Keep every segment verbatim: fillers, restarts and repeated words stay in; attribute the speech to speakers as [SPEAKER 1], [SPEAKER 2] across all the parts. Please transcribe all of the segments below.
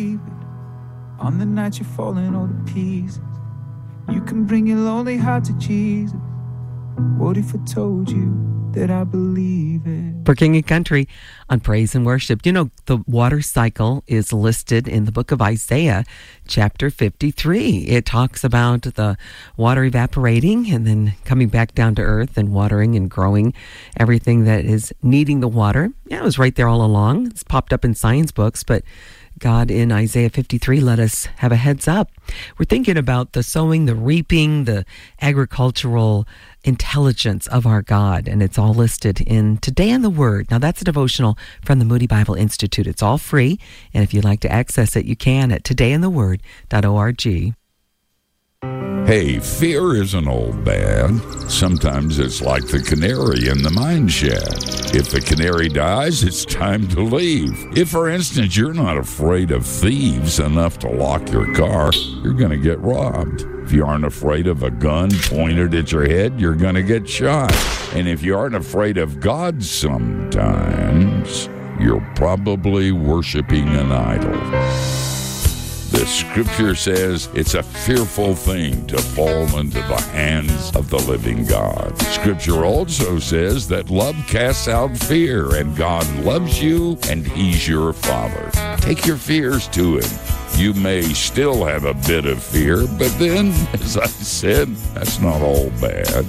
[SPEAKER 1] On the night you're falling all to pieces, you can bring your lonely heart to Jesus. What if I told you that I believe it?
[SPEAKER 2] For King and Country on Praise and Worship. You know, the water cycle is listed in the book of Isaiah, chapter fifty-three. It talks about the water evaporating and then coming back down to earth and watering and growing everything that is needing the water. Yeah, it was right there all along. It's popped up in science books, but God in Isaiah fifty-three let us have a heads up. We're thinking about the sowing, the reaping, the agricultural intelligence of our God, and it's all listed in Today in the Word. Now, that's a devotional from the Moody Bible Institute. It's all free, and if you'd like to access it, you can at today in the word dot org.
[SPEAKER 3] Hey, fear isn't all bad. Sometimes it's like the canary in the mine shaft. If the canary dies, it's time to leave. If, for instance, you're not afraid of thieves enough to lock your car, you're going to get robbed. If you aren't afraid of a gun pointed at your head, you're going to get shot. And if you aren't afraid of God sometimes, you're probably worshiping an idol. The scripture says it's a fearful thing to fall into the hands of the living God. Scripture also says that love casts out fear, and God loves you, and He's your Father. Take your fears to Him. You may still have a bit of fear, but then, as I said, that's not all bad.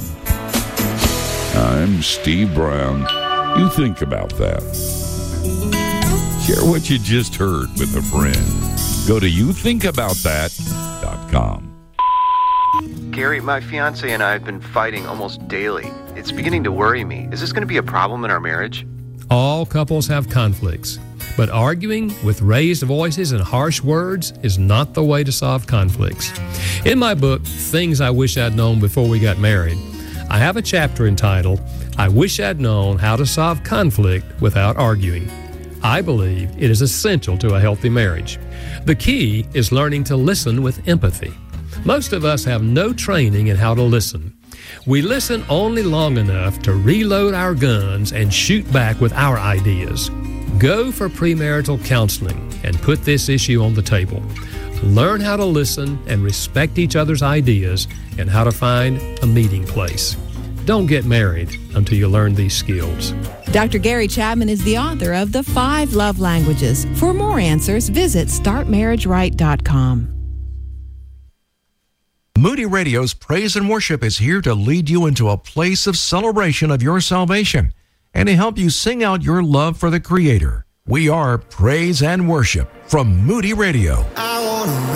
[SPEAKER 3] I'm Steve Brown. You think about that. Share what you just heard with a friend. Go to you think about that dot com.
[SPEAKER 4] Gary, my fiance and I have been fighting almost daily. It's beginning to worry me. Is this going to be a problem in our marriage?
[SPEAKER 5] All couples have conflicts, but arguing with raised voices and harsh words is not the way to solve conflicts. In my book, Things I Wish I'd Known Before We Got Married, I have a chapter entitled, I Wish I'd Known How to Solve Conflict Without Arguing. I believe it is essential to a healthy marriage. The key is learning to listen with empathy. Most of us have no training in how to listen. We listen only long enough to reload our guns and shoot back with our ideas. Go for premarital counseling and put this issue on the table. Learn how to listen and respect each other's ideas and how to find a meeting place. Don't get married until you learn these skills.
[SPEAKER 6] Doctor Gary Chapman is the author of The Five Love Languages. For more answers, visit start marriage right dot com.
[SPEAKER 7] Moody Radio's Praise and Worship is here to lead you into a place of celebration of your salvation and to help you sing out your love for the Creator. We are Praise and Worship from Moody Radio.
[SPEAKER 8] I wanna